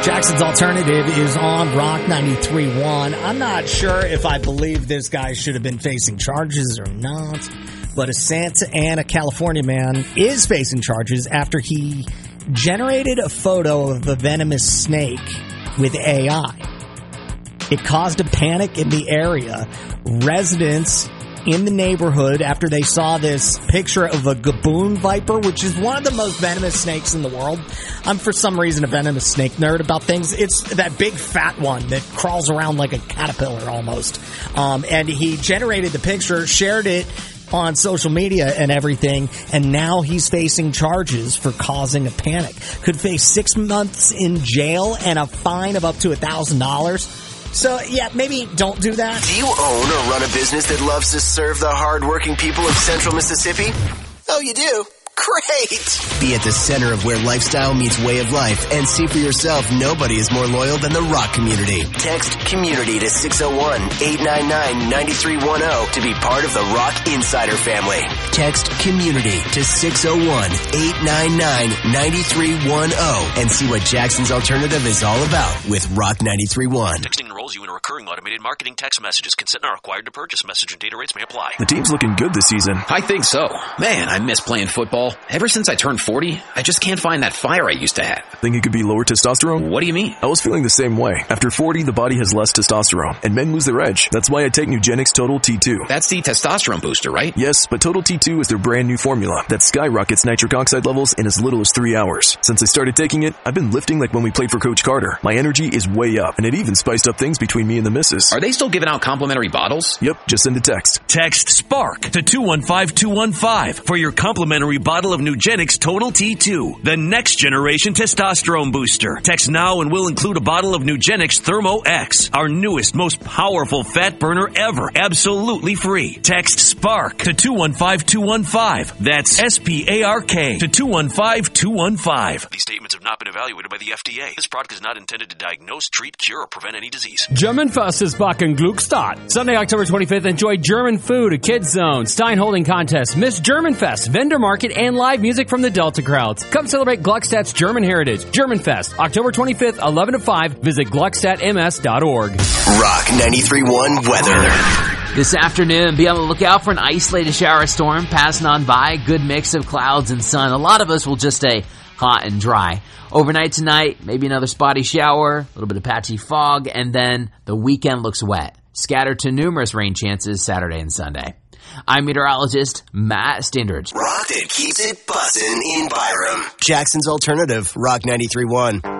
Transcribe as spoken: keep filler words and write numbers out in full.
Jackson's Alternative is on Rock ninety-three point one. I'm not sure if I believe this guy should have been facing charges or not, but a Santa Ana, California man is facing charges after he generated a photo of a venomous snake with A I. It caused a panic in the area. Residents in the neighborhood, after they saw this picture of a gaboon viper, which is one of the most venomous snakes in the world. I'm for some reason a venomous snake nerd about things. It's that big fat one that crawls around like a caterpillar almost. Um, and he generated the picture, shared it on social media and everything, and now he's facing charges for causing a panic. Could face six months in jail and a fine of up to a thousand dollars. So, yeah, maybe don't do that. Do you own or run a business that loves to serve the hardworking people of Central Mississippi? Oh, you do? Great! Be at the center of where lifestyle meets way of life and see for yourself nobody is more loyal than the Rock community. Text COMMUNITY to six oh one, eight nine nine, nine three one oh to be part of the Rock Insider family. Text COMMUNITY to six oh one, eight nine nine, nine three one oh and see what Jackson's Alternative is all about with Rock ninety-three point one. Texting enrolls you in a recurring automated marketing text messages. Consent not required to purchase. Message and data rates may apply. The team's looking good this season. I think so. Man, I miss playing football. Ever since I turned forty, I just can't find that fire I used to have. Think it could be lower testosterone? What do you mean? I was feeling the same way. After forty, the body has less testosterone, and men lose their edge. That's why I take Nugenix Total T two. That's the testosterone booster, right? Yes, but Total T two is their brand new formula that skyrockets nitric oxide levels in as little as three hours. Since I started taking it, I've been lifting like when we played for Coach Carter. My energy is way up, and it even spiced up things between me and the missus. Are they still giving out complimentary bottles? Yep, just send a text. Text SPARK to two one five two one five for your complimentary bottle of Nugenix Total T two, the next generation testosterone booster. Text now and we'll include a bottle of Nugenix Thermo X, our newest, most powerful fat burner ever, absolutely free. Text SPARK to two one five two one five. That's S P A R K to two one five two one five. These statements have not been evaluated by the F D A. This product is not intended to diagnose, treat, cure, or prevent any disease. Germanfest is back in Glückstadt. Sunday, October twenty-fifth, enjoy German food, a kids zone, Stein holding contest, Miss Germanfest, vendor market, and live music from the Delta crowds. Come celebrate Gluckstadt's German heritage. Germanfest, October twenty-fifth, eleven to five. Visit gluckstadt m s dot org. Rock ninety-three point one weather. This afternoon, be on the lookout for an isolated shower storm passing on by. Good mix of clouds and sun. A lot of us will just stay hot and dry. Overnight tonight, maybe another spotty shower, a little bit of patchy fog, and then the weekend looks wet. Scattered to numerous rain chances Saturday and Sunday. I'm meteorologist Matt Standridge. Rock that keeps it bussin' in Byram. Jackson's Alternative, Rock ninety-three point one.